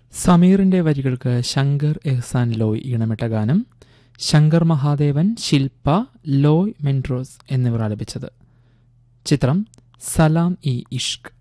സമീറിന്റെ വരികൾക്ക് ശങ്കർ എഹ്സാൻ ലോയ് ഈണമിട്ട ഗാനം ശങ്കർ മഹാദേവൻ, ശില്പ, ലോയ് മെൻഡ്രോസ് എന്നിവർ ആലപിച്ചത്. ചിത്രം സലാം ഇ ഇഷ്ക്.